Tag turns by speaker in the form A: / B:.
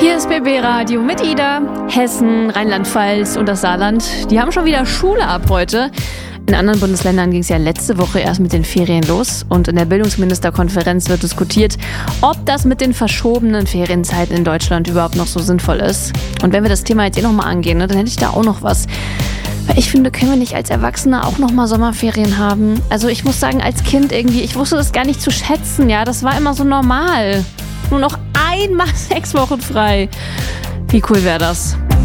A: Hier ist BB Radio mit Ida. Hessen, Rheinland-Pfalz und das Saarland, die haben schon wieder Schule ab heute. In anderen Bundesländern ging es ja letzte Woche erst mit den Ferien los. Und in der Bildungsministerkonferenz wird diskutiert, ob das mit den verschobenen Ferienzeiten in Deutschland überhaupt noch so sinnvoll ist. Und wenn wir das Thema jetzt nochmal angehen, dann hätte ich da auch noch was. Weil ich finde, können wir nicht als Erwachsene auch nochmal Sommerferien haben? Also ich muss sagen, als Kind irgendwie, ich wusste das gar nicht zu schätzen, ja. Das war immer so normal. Nur noch einmal 6 Wochen frei. Wie cool wäre das?